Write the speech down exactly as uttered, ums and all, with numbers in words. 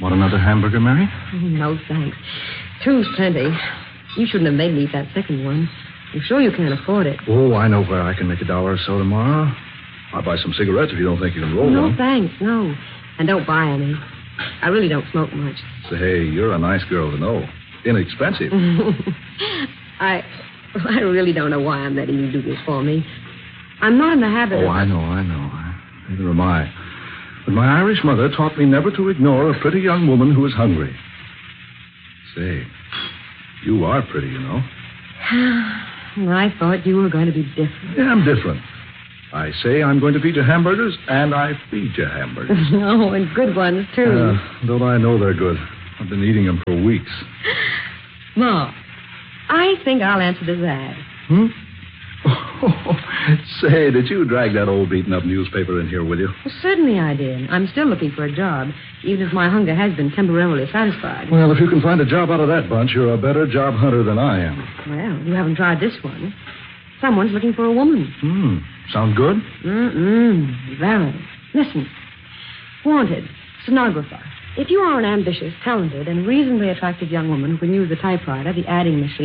Want another hamburger, Mary? No, thanks. Two's plenty. You shouldn't have made me eat that second one. I'm sure you can't afford it. Oh, I know where I can make a dollar or so tomorrow. I'll buy some cigarettes if you don't think you can roll no, one. No, thanks, no. And don't buy any. I really don't smoke much. Say, hey, you're a nice girl to know. Inexpensive. I I really don't know why I'm letting you do this for me. I'm not in the habit oh, of... Oh, I know, I know. Neither am I. But my Irish mother taught me never to ignore a pretty young woman who is hungry. Say, you are pretty, you know. I thought you were going to be different. Yeah, I'm different. I say I'm going to feed you hamburgers, and I feed you hamburgers. Oh, and good ones, too. Uh, don't I know they're good? I've been eating them for weeks. Ma, I think I'll answer this ad. Hmm? Oh, say, did you drag that old beaten-up newspaper in here, will you? Well, certainly I did. I'm still looking for a job, even if my hunger has been temporarily satisfied. Well, if you can find a job out of that bunch, you're a better job hunter than I am. Well, you haven't tried this one. Someone's looking for a woman. Hmm. Sound good? Mm-mm. Very. Listen. Wanted. Stenographer. If you are an ambitious, talented, and reasonably attractive young woman who can use the typewriter, the adding machine,